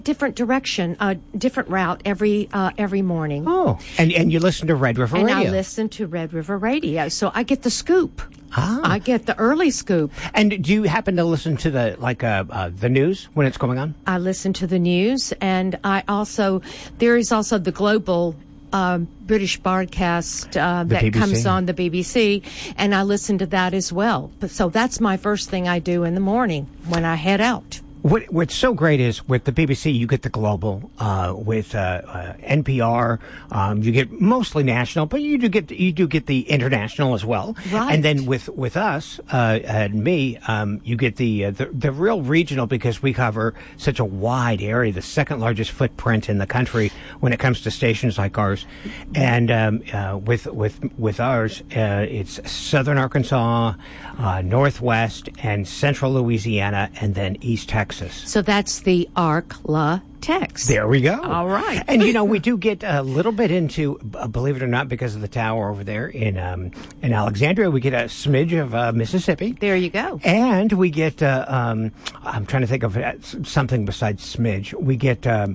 different direction, different route every morning. Oh, and you listen to Red River Radio. And I listen to Red River Radio, so I get the scoop. Ah. I get the early scoop. And do you happen to listen to the news when it's going on? I listen to the news, and there is also the global British broadcast that BBC. comes on the BBC, and I listen to that as well. So that's my first thing I do in the morning when I head out. What's so great is with the BBC, you get the global. With NPR, you get mostly national, but you do get the international as well. Right. And then with us and me, you get the real regional, because we cover such a wide area, the second largest footprint in the country when it comes to stations like ours. And with ours, it's Southern Arkansas, Northwest, and Central Louisiana, and then East Texas. So that's the ARC-La Tex. There we go. All right. And we do get a little bit into, believe it or not, because of the tower over there in Alexandria, we get a smidge of Mississippi. There you go. And we get I'm trying to think of something besides smidge. We get a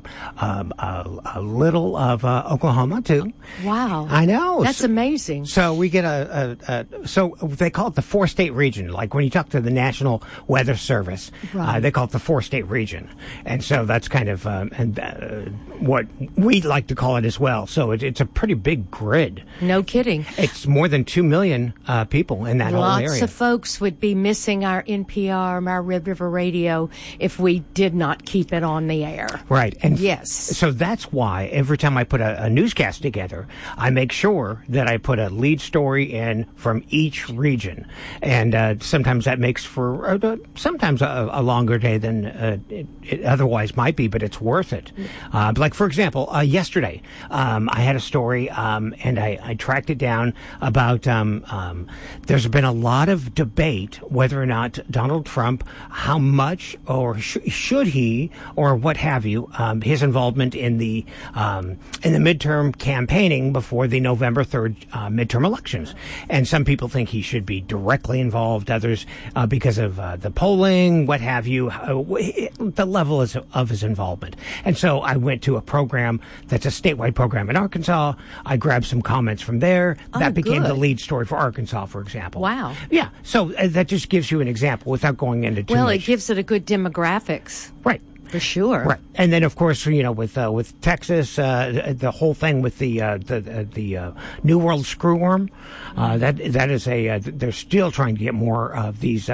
little of Oklahoma too. Wow. I know. That's amazing. So we get so they call it the 4-state region. Like when you talk to the National Weather Service, right. They call it the 4-state region. And so that's kind of what we like to call it as well. So it's a pretty big grid. No kidding. It's more than 2 million people in that whole area. Lots of folks would be missing our NPR, our Red River Radio, if we did not keep it on the air. Right. And yes. So that's why every time I put a newscast together, I make sure that I put a lead story in from each region. And sometimes that makes for sometimes a longer day than it otherwise might be, but it's worth it. Like, for example, yesterday, I had a story, and I tracked it down about, there's been a lot of debate whether or not Donald Trump, how much or should he, or what have you, his involvement in the midterm campaigning before the November 3rd midterm elections. And some people think he should be directly involved, others because of the polling, what have you, the level of his involvement. And so I went to a program that's a statewide program in Arkansas. I grabbed some comments from there. That became the lead story for Arkansas, for example. Wow. Yeah. So that just gives you an example without going into too much. Well, it gives it a good demographics. Right. For sure. Right. And then, of course, with Texas, the whole thing with the New World screwworm, that is they're still trying to get more of these,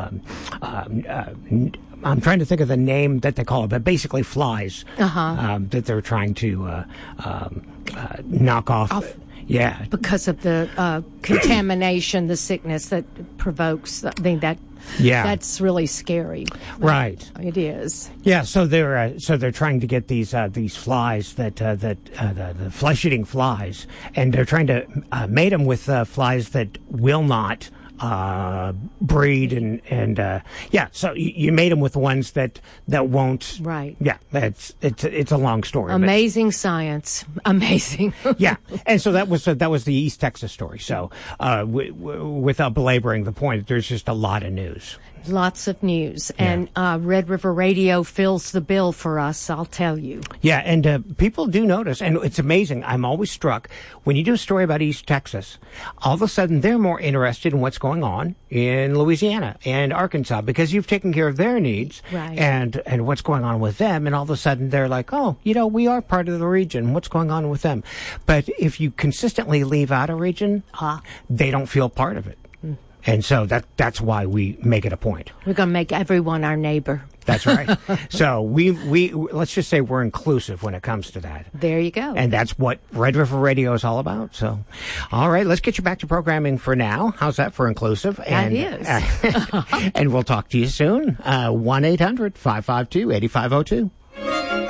I'm trying to think of the name that they call it, but basically flies that they're trying to knock off. Yeah. Because of the contamination, the sickness that provokes. I mean, that's really scary. Right. It is. Yeah. So they're trying to get these flies the flesh-eating flies, and they're trying to mate them with flies that will not breed and so you made them with ones that won't. Right. Yeah, it's a long story. Amazing science. Amazing. Yeah, and so that was the East Texas story. So without belaboring the point, there's just a lot of news. Lots of news. Yeah. And Red River Radio fills the bill for us, I'll tell you. Yeah, and people do notice, and it's amazing. I'm always struck when you do a story about East Texas, all of a sudden they're more interested in what's going on in Louisiana and Arkansas because you've taken care of their needs. Right. And what's going on with them, and all of a sudden they're like, oh, we are part of the region. What's going on with them? But if you consistently leave out a region, they don't feel part of it. And so that's why we make it a point. We're going to make everyone our neighbor. That's right. So we let's just say we're inclusive when it comes to that. There you go. And that's what Red River Radio is all about. So, all right, let's get you back to programming for now. How's that for inclusive? That is. And we'll talk to you soon. 1-800-552-8502.